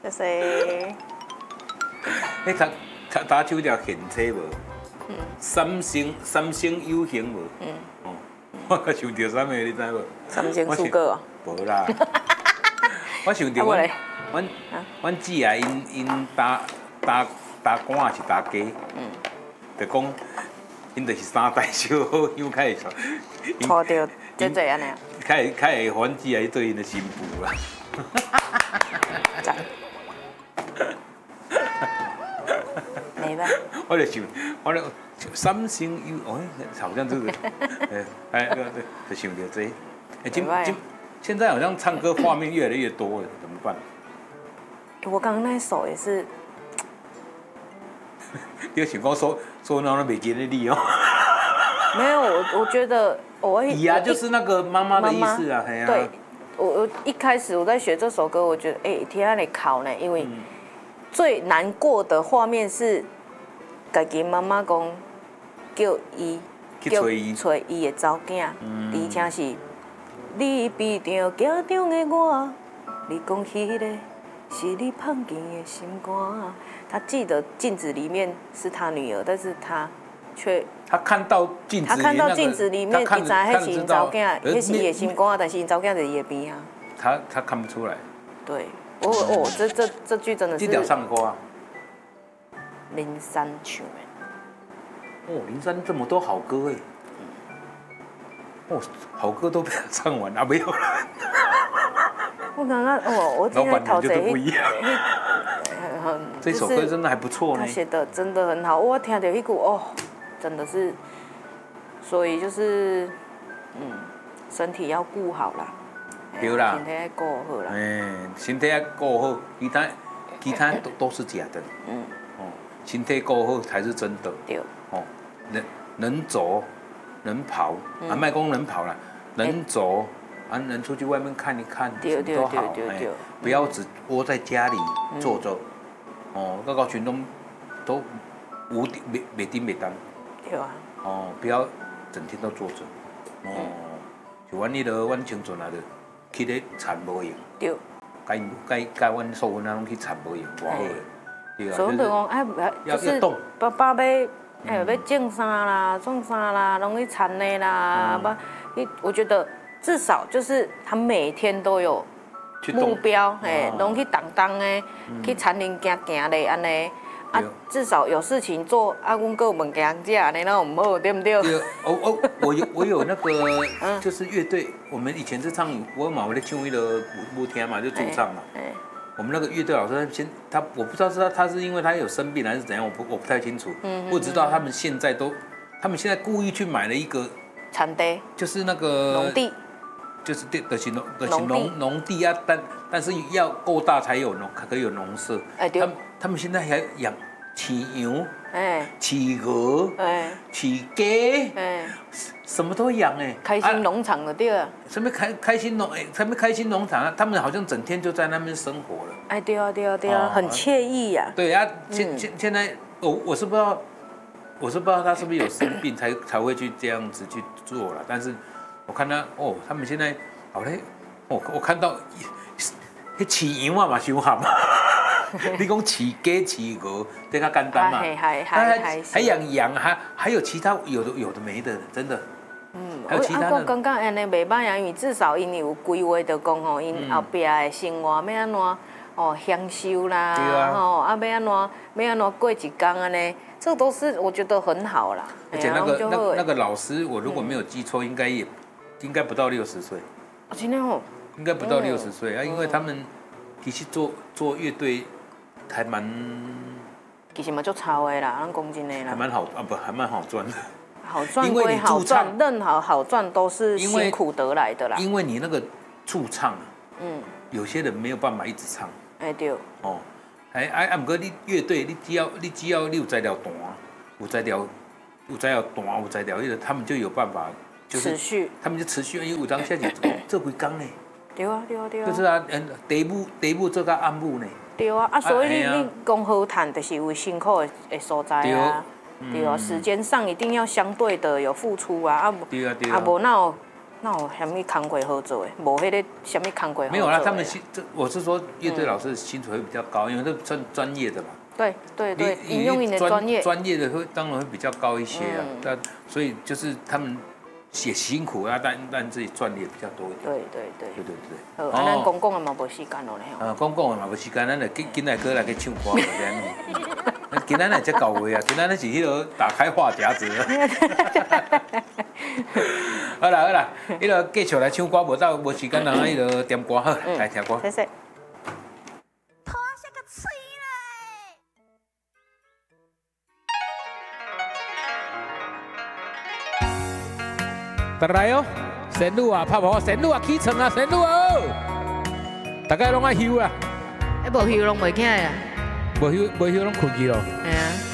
谢谢。 你打手条现车无？三星有形无？哦，我想到啥物你知无？ 三星苏格哦。 无啦。我想到阮姊啊，因打官是打鸡，就讲因就是三代小好友，开始娶到真侪安尼。 开会阮姊啊去做因的新妇啦。 没吧？ 我就想，三星有哦，好像这个，就想到这。现在好像唱歌画面越来越多了，怎么办？ 我刚刚那首也是。 你想讲说那没见的你哦？ 没有，我觉得我会。 呀，就是那个妈妈的意思啊， 对，我一开始我在学这首歌，我觉得天啊，你考呢，因为最难过的画面是，家己妈妈讲叫伊找伊的查某囝，而且是你边着家中的我，你讲迄个是你放进的心肝。他记得镜子里面是他女儿，但是他却他看到镜子里面， 他知道那是因查某囝，那是伊的心肝，但是因查某囝在伊的边啊。 他看不出来。 对，这句真的是。 这条唱歌啊。 林珊唱的。 哦，林珊这么多好歌哎。哦，好歌都被他唱完啊，没有了。 我刚刚我今天陶喆不一样。这首歌真的还不错呢。 他写的真的很好，我听到一股真的是，所以就是，身体要顾好啦。 对啦。 身体要顾好啦。 身体要顾好，其他都是假的。身体顾好才是真的。 对。 能走，能跑，卖讲能跑啦，能走。能出去外面看一看，什么都好，不要只窝在家里坐着。各个群都无袂顶袂当。 对啊。 不要整天都坐着。就阮阮青春啊，就去咧田无用。 对。 甲阮素芬啊，拢去田无用，偌好诶。对啊。 所以就讲就是爸要种啥啦、种啥啦，拢去田内啦，我觉得。至少就是他每天都有目标，拢去动的，去田林行行的安尼，至少有事情做，阮还有物件食，安尼那唔好，对不对？ 对，我有那个，就是乐队，我们以前是唱，我咧唱那个舞厅嘛，就驻唱嘛。我们那个乐队老师我不知道他是因为他有生病还是怎样，我不太清楚。我只知道他们现在故意去买了一个田地， 就是那个农地。 就是农地啊，但是要够大才可以有农舍。他们现在还养饲羊，饲鹅，饲鸡，什么都养哎。 开心农场的对啊。 什么开心农场啊？他们好像整天就在那边生活了。 对啊，很惬意呀。 对啊，现在我是不知道他是不是有生病才会去这样子去做了，但是。我看他他们现在好嘞，我看到，饲羊嘛伤咸嘛，你讲饲鸡饲鹅，这较简单嘛，还养羊，还有其他有的没的，真的。还有其他的。 我感觉安尼袂歹啊，因为至少因有规划，就讲因后壁的生活要安怎享受啦，要安怎过一天安尼。这都是我觉得很好啦。 而且那个老师，我如果没有记错，应该不到60岁。 真的哦。 应该不到60岁啊，因为他们其实做乐队还蛮。 其实嘛就超的啦，咱讲真的啦。 还蛮好赚的。 好赚归好赚，任何好赚都是辛苦得来的啦。 因为你那个驻唱，有些人没有办法一直唱。 对。 不过你乐队，你只要你有材料弹，有材料弹，有材料他们就有办法，就是持续， 他们就持续，因为有当下就做几工呢。 对啊。 就是啊，第舞做到暗舞呢。 对啊，所以你讲好赚，就是为辛苦的所在啊。对啊，时间上一定要相对的有付出啊， 对啊。 无那那有什么工课好做的？无迄个什么工课好做的。 没有啦，他们我是说乐队老师的薪水会比较高，因为都算专业的嘛。 对，应用你的专业。 专业的当然会比较高一些啊，但所以就是他们也辛苦啊，但自己赚的也比较多一点。 对。好，咱公共的嘛无时间咯咧。 公共的嘛无时间，咱就紧来过来去唱歌就今仔日才到位啊，今仔日是迄个打开话匣子。好啦，迄个继续来唱歌，无时间人迄个点歌好，来听歌。 谢谢。 大家来哦，神女啊，拍婆，神女啊，起床啊，神女哦！大家拢爱休啊， 无休拢袂起来啊， 无休拢困去咯。 系啊。